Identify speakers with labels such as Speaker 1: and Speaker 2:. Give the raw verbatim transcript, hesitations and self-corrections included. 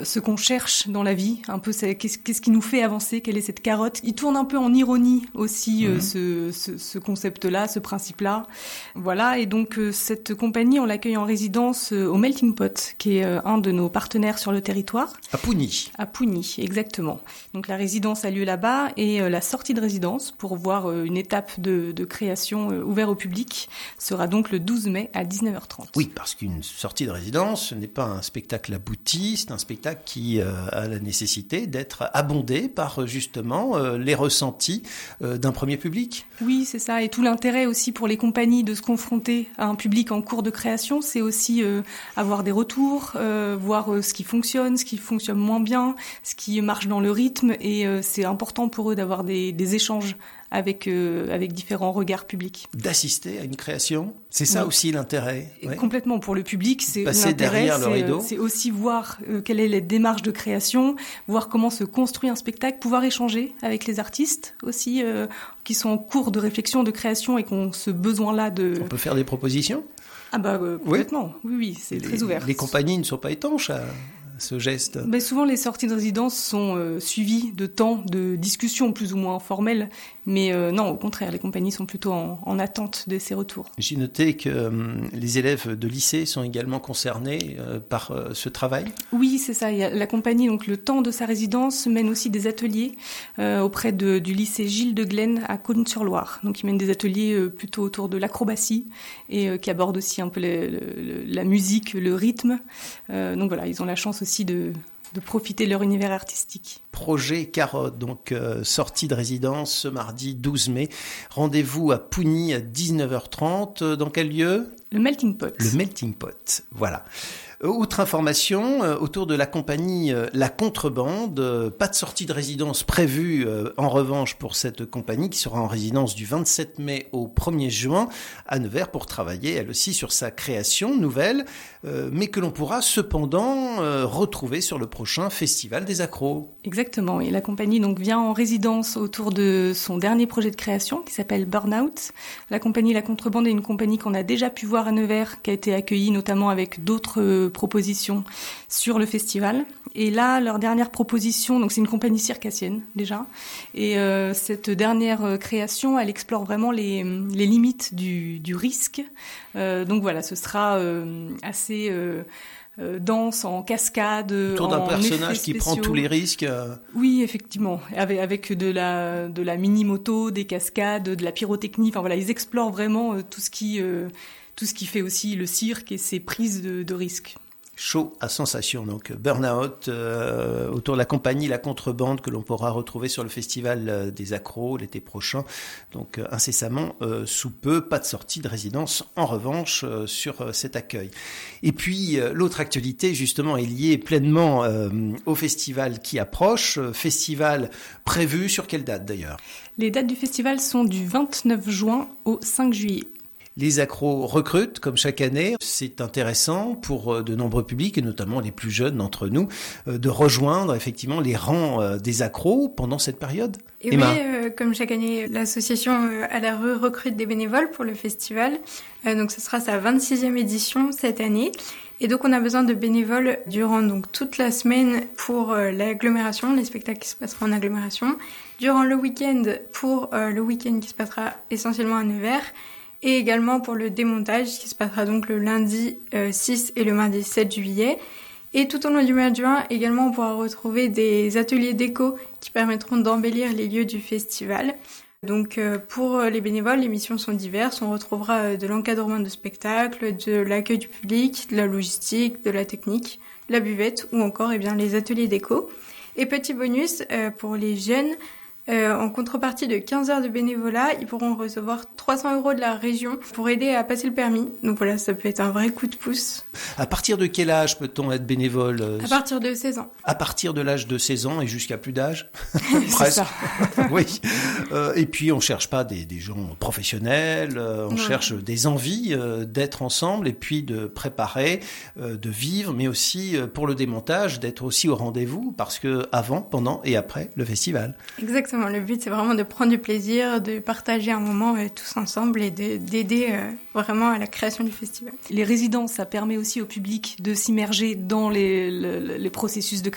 Speaker 1: ce qu'on cherche dans la vie, un peu c'est, qu'est-ce, qu'est-ce qui nous fait avancer, quelle est cette carotte. Il tourne un peu en ironie aussi mmh. euh, ce, ce, ce concept-là, ce principe-là. Voilà, et donc euh, cette compagnie, on l'accueille en résidence euh, au Melting Pot, qui est euh, un de nos partenaires sur le territoire.
Speaker 2: À Pougny.
Speaker 1: À Pougny, exactement. Donc la résidence a lieu là-bas et euh, la sortie de résidence pour voir euh, une étape de, de création euh, ouverte au public sera donc le douze mai à dix-neuf heures trente.
Speaker 2: Oui, parce qu'une sortie de résidence, ce n'est pas un spectacle abouti, c'est un spectacle qui euh, a la nécessité d'être abondé par justement euh, les ressentis euh, d'un premier public.
Speaker 1: Oui, c'est ça. Et tout l'intérêt aussi pour les compagnies de se confronter à un public en cours de création, c'est aussi euh, avoir des retours, euh, voir euh, ce qui fonctionne, ce qui fonctionne moins bien, ce qui marche dans le rythme. Et euh, c'est important pour eux d'avoir des, des échanges avec euh, avec différents regards publics.
Speaker 2: D'assister à une création, c'est ça oui. aussi l'intérêt.
Speaker 1: Ouais. Complètement pour le public, c'est
Speaker 2: passer
Speaker 1: l'intérêt,
Speaker 2: derrière le rideau.
Speaker 1: C'est, c'est aussi voir euh, quelle est la démarche de création, voir comment se construit un spectacle, pouvoir échanger avec les artistes aussi euh, qui sont en cours de réflexion, de création et qui ont ce besoin-là de.
Speaker 2: On peut faire des propositions.
Speaker 1: Ah bah euh, complètement. Oui, oui, oui c'est
Speaker 2: les,
Speaker 1: très ouvert.
Speaker 2: Les compagnies ne sont pas étanches à ce geste.
Speaker 1: Mais souvent, les sorties de résidence sont euh, suivies de temps de discussion plus ou moins formelles. Mais euh, non, au contraire, les compagnies sont plutôt en, en attente de ces retours.
Speaker 2: J'ai noté que euh, les élèves de lycée sont également concernés euh, par euh, ce travail.
Speaker 1: Oui, c'est ça. Il y a la compagnie, donc le temps de sa résidence, mène aussi des ateliers euh, auprès de, du lycée Gilles de Glen à Cosne-sur-Loire. Donc, ils mènent des ateliers euh, plutôt autour de l'acrobatie et euh, qui abordent aussi un peu le, le, la musique, le rythme. Euh, donc voilà, ils ont la chance aussi aussi de, de profiter de leur univers artistique.
Speaker 2: Projet Carotte, donc euh, sortie de résidence ce mardi douze mai. Rendez-vous à Pougny à dix-neuf heures trente. Dans quel lieu ?
Speaker 1: Le Melting Pot.
Speaker 2: Le Melting Pot, voilà. Autre information, euh, autour de la compagnie euh, La Contrebande, euh, pas de sortie de résidence prévue euh, en revanche pour cette compagnie qui sera en résidence du vingt-sept mai au premier juin à Nevers pour travailler elle aussi sur sa création nouvelle, euh, mais que l'on pourra cependant euh, retrouver sur le prochain Festival des Accros.
Speaker 1: Exactement, et la compagnie donc vient en résidence autour de son dernier projet de création qui s'appelle Burnout. La compagnie La Contrebande est une compagnie qu'on a déjà pu voir à Nevers, qui a été accueillie notamment avec d'autres euh, propositions sur le festival. Et là, leur dernière proposition, donc c'est une compagnie circassienne déjà, et euh, cette dernière euh, création, elle explore vraiment les, les limites du, du risque. Euh, donc voilà, ce sera euh, assez euh, euh, dense, en cascade,
Speaker 2: autour d'un personnage qui prend tous les risques. Euh...
Speaker 1: Oui, effectivement, avec, avec de la de la mini-moto, des cascades, de la pyrotechnie. Enfin voilà, ils explorent vraiment euh, tout ce qui euh, tout ce qui fait aussi le cirque et ses prises de, de risques.
Speaker 2: Show à sensation, donc Burnout, euh, autour de la compagnie La Contrebande que l'on pourra retrouver sur le Festival des Accros l'été prochain, donc euh, incessamment euh, sous peu, pas de sortie de résidence en revanche euh, sur euh, cet accueil. Et puis euh, l'autre actualité justement est liée pleinement euh, au festival qui approche, euh, festival prévu sur quelle date d'ailleurs ?
Speaker 1: Les dates du festival sont du vingt-neuf juin au cinq juillet.
Speaker 2: Les accros recrutent, comme chaque année. C'est intéressant pour de nombreux publics, et notamment les plus jeunes d'entre nous, de rejoindre effectivement les rangs des accros pendant cette période.
Speaker 3: Et Emma. Oui, euh, comme chaque année, l'association euh, à la rue recrute des bénévoles pour le festival. Euh, donc ce sera sa vingt-sixième édition cette année. Et donc on a besoin de bénévoles durant donc toute la semaine pour euh, l'agglomération, les spectacles qui se passeront en agglomération. Durant le week-end pour euh, le week-end qui se passera essentiellement à Nevers. Et également pour le démontage qui se passera donc le lundi euh, six et le mardi sept juillet. Et tout au long du mois de juin, également, on pourra retrouver des ateliers déco qui permettront d'embellir les lieux du festival. Donc euh, pour les bénévoles, les missions sont diverses. On retrouvera euh, de l'encadrement de spectacles, de l'accueil du public, de la logistique, de la technique, la buvette ou encore eh bien, les ateliers déco. Et petit bonus, euh, pour les jeunes, Euh, en contrepartie de quinze heures de bénévolat, ils pourront recevoir trois cents euros de la région pour aider à passer le permis. Donc voilà, ça peut être un vrai coup de pouce.
Speaker 2: À partir de quel âge peut-on être bénévole ?
Speaker 3: À partir de seize ans.
Speaker 2: À partir de l'âge de seize ans et jusqu'à plus d'âge ?
Speaker 1: Presque.
Speaker 2: Oui. Euh, et puis on cherche pas des, des gens professionnels, euh, on non. cherche des envies euh, d'être ensemble et puis de préparer, euh, de vivre, mais aussi euh, pour le démontage, d'être aussi au rendez-vous parce que avant, pendant et après le festival.
Speaker 3: Exactement. Le but, c'est vraiment de prendre du plaisir, de partager un moment euh, tous ensemble et de, d'aider euh, vraiment à la création du festival.
Speaker 1: Les résidences, ça permet aussi au public de s'immerger dans les, les, les processus de